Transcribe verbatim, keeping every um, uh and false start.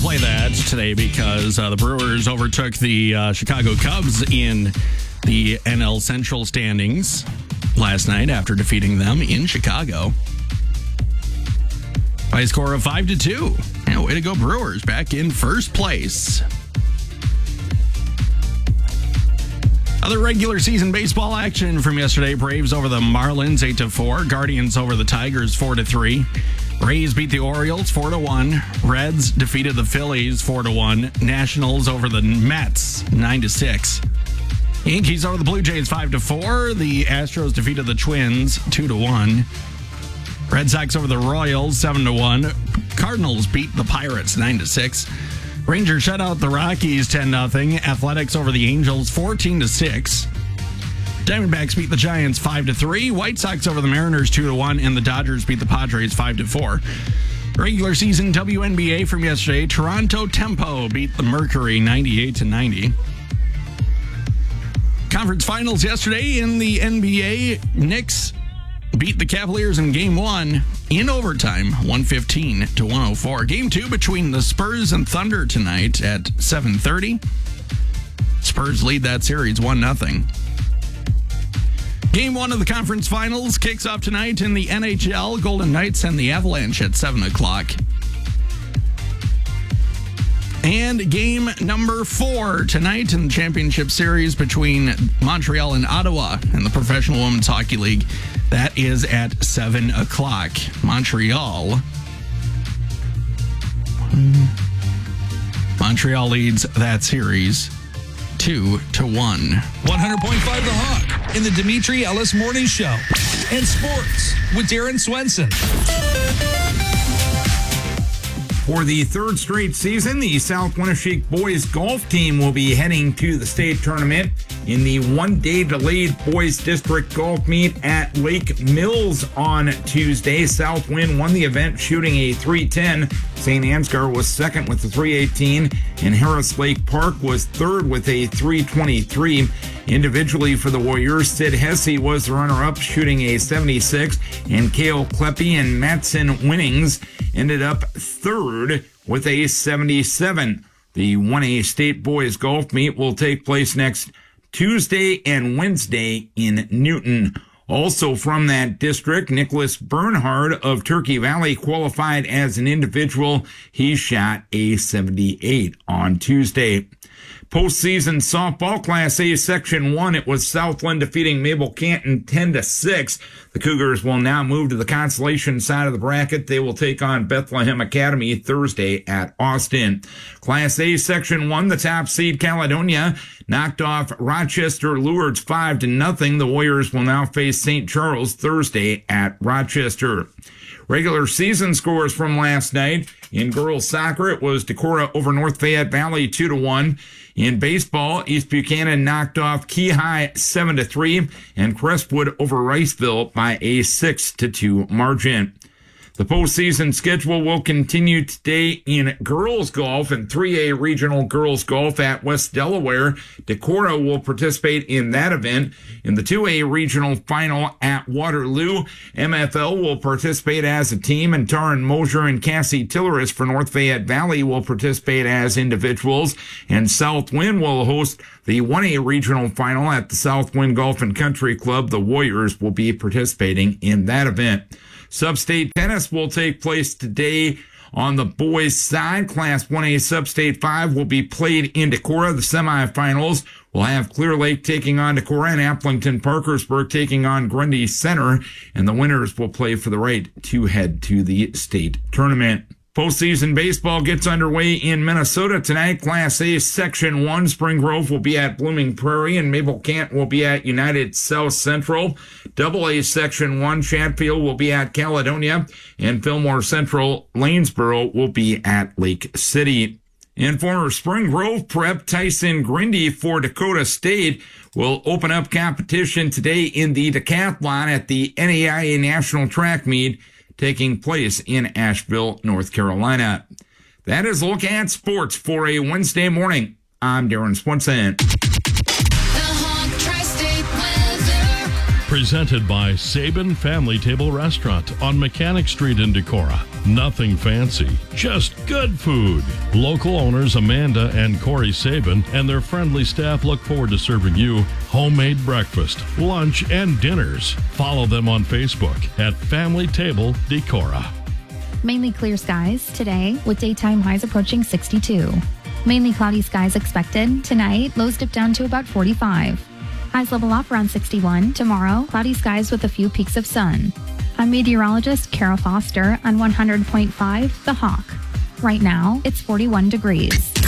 play that today because uh, the Brewers overtook the uh, Chicago Cubs in the N L Central standings last night after defeating them in Chicago by a score of five to two. Yeah, way to go, Brewers, back in first place. Other regular season baseball action from yesterday: Braves over the Marlins eight to four, Guardians over the Tigers four to three, Rays beat the Orioles four to one, Reds defeated the Phillies four to one, Nationals over the Mets nine to six, Yankees over the Blue Jays five to four, the Astros defeated the Twins two to one, Red Sox over the Royals seven to one, Cardinals beat the Pirates nine to six, Rangers shut out the Rockies ten nothing, Athletics over the Angels fourteen to six, Diamondbacks beat the Giants five to three, White Sox over the Mariners two to one, and the Dodgers beat the Padres five to four. Regular season W N B A from yesterday: Toronto Tempo beat the Mercury ninety-eight to ninety. Conference finals yesterday in the N B A: Knicks beat the Cavaliers in game one in overtime, one fifteen to one oh four. Game two between the Spurs and Thunder tonight at seven thirty. Spurs lead that series one nothing. Game one of the conference finals kicks off tonight in the N H L. Golden Knights and the Avalanche at seven o'clock. And game number four tonight in the championship series between Montreal and Ottawa in the Professional Women's Hockey League. That is at seven o'clock. Montreal. Montreal leads that series two to one. one hundred point five The Hawk in the Dimitri Ellis Morning Show. And sports with Darren Swenson. For the third straight season, the South Winneshiek boys golf team will be heading to the state tournament in the one-day delayed boys district golf meet at Lake Mills on Tuesday. Southwind won the event shooting a three ten. Saint Ansgar was second with a three eighteen, and Harris Lake Park was third with a three twenty-three. Individually for the Warriors, Sid Hesse was the runner-up shooting a seventy-six, and Cale Kleppe and Matson Winnings ended up third with a seventy-seven. The one A State Boys Golf Meet will take place next Tuesday and Wednesday in Newton. Also from that district, Nicholas Bernhard of Turkey Valley qualified as an individual. He shot a seventy-eight on Tuesday. Postseason softball Class A Section one, it was Southland defeating Mabel Canton ten to six. The Cougars will now move to the consolation side of the bracket. They will take on Bethlehem Academy Thursday at Austin. Class A Section one, the top seed Caledonia knocked off Rochester Lourdes five to nothing. The Warriors will now face Saint Charles Thursday at Rochester. Regular season scores from last night. In girls soccer, it was Decorah over North Fayette Valley two to one. In baseball, East Buchanan knocked off Key High seven to three, and Crestwood over Riceville by a six to two margin. The postseason schedule will continue today in girls golf and three A regional girls golf at West Delaware. Decorah will participate in that event. In the two A regional final at Waterloo, M F L will participate as a team, and Taryn Mosier and Cassie Tilleris for North Fayette Valley will participate as individuals, and Southwind will host the one A regional final at the Southwind Golf and Country Club. The Warriors will be participating in that event. Sub-state tennis will take place today on the boys' side. Class one A Sub-state five will be played in Decorah. The semifinals will have Clear Lake taking on Decorah and Applington Parkersburg taking on Grundy Center, and the winners will play for the right to head to the state tournament. Postseason baseball gets underway in Minnesota tonight. Class A Section one, Spring Grove will be at Blooming Prairie, and Mabel Canton will be at United South Central. Double A Section one, Chatfield will be at Caledonia, and Fillmore Central Lanesboro will be at Lake City. And former Spring Grove prep Tyson Grindy for Dakota State will open up competition today in the decathlon at the N A I A National Track Meet taking place in Asheville, North Carolina. That is a look at sports for a Wednesday morning. I'm Darren Swenson. The Hawk Tri-State Weather. Presented by Sabin Family Table Restaurant on Mechanic Street in Decorah. Nothing fancy, just good food. Local owners Amanda and Corey Sabin and their friendly staff look forward to serving you homemade breakfast, lunch, and dinners. Follow them on Facebook at Family Table Decorah. Mainly clear skies today with daytime highs approaching sixty-two. Mainly cloudy skies expected. Tonight, lows dip down to about forty-five. Highs level off around sixty-one. Tomorrow, cloudy skies with a few peaks of sun. I'm meteorologist Kara Foster on one hundred point five The Hawk. Right now, it's forty-one degrees.